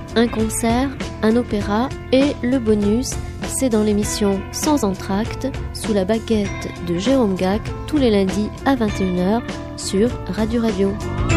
un concert, un opéra et le bonus, c'est dans l'émission Sans entracte, sous la baguette de Jérôme Gac, tous les lundis à 21h sur Radio Radio.